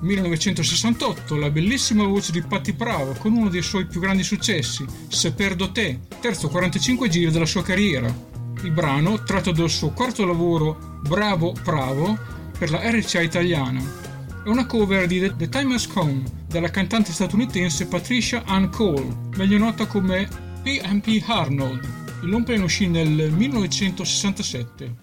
1968, la bellissima voce di Patti Pravo con uno dei suoi più grandi successi, Se perdo te, terzo 45 giri della sua carriera. Il brano, tratto dal suo quarto lavoro Bravo Pravo per la RCA italiana, è una cover di The Time Has Come della cantante statunitense Patricia Ann Cole, meglio nota come P&P Arnold. Il long play uscì nel 1967.